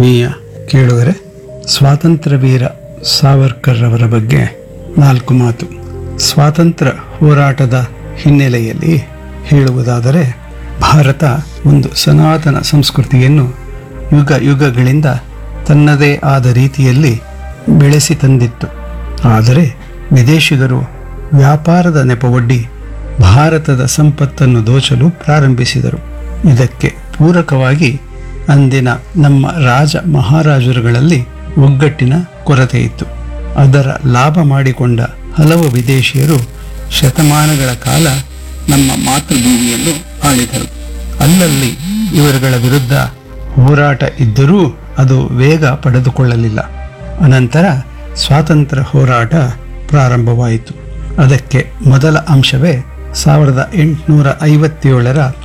ಆತ್ಮೀಯ ಕೇಳುಗರೆ, ಸ್ವಾತಂತ್ರ್ಯ ವೀರ ಸಾವರ್ಕರ್ ಅವರ ಬಗ್ಗೆ 4 ಮಾತು. ಸ್ವಾತಂತ್ರ್ಯ ಹೋರಾಟದ ಹಿನ್ನೆಲೆಯಲ್ಲಿ ಹೇಳುವುದಾದರೆ, ಭಾರತ ಒಂದು ಸನಾತನ ಸಂಸ್ಕೃತಿಯನ್ನು ಯುಗ ಯುಗಗಳಿಂದ ತನ್ನದೇ ಆದ ರೀತಿಯಲ್ಲಿ ಬೆಳೆಸಿ ತಂದಿತ್ತು. ಆದರೆ ವಿದೇಶಿಗರು ವ್ಯಾಪಾರದ ನೆಪವೊಡ್ಡಿ ಭಾರತದ ಸಂಪತ್ತನ್ನು ದೋಚಲು ಪ್ರಾರಂಭಿಸಿದರು. ಇದಕ್ಕೆ ಪೂರಕವಾಗಿ ಅಂದಿನ ನಮ್ಮ ರಾಜ ಮಹಾರಾಜರುಗಳಲ್ಲಿ ಒಗ್ಗಟ್ಟಿನ ಕೊರತೆ ಇತ್ತು. ಅದರ ಲಾಭ ಮಾಡಿಕೊಂಡ ಹಲವು ವಿದೇಶಿಯರು ಶತಮಾನಗಳ ಕಾಲ ನಮ್ಮ ಮಾತೃಭೂಮಿಯನ್ನು ಆಳಿದರು. ಅಲ್ಲಲ್ಲಿ ಇವರುಗಳ ವಿರುದ್ಧ ಹೋರಾಟ ಇದ್ದರೂ ಅದು ವೇಗ ಪಡೆದುಕೊಳ್ಳಲಿಲ್ಲ. ಅನಂತರ ಸ್ವಾತಂತ್ರ್ಯ ಹೋರಾಟ ಪ್ರಾರಂಭವಾಯಿತು. ಅದಕ್ಕೆ ಮೊದಲ ಅಂಶವೇ 1857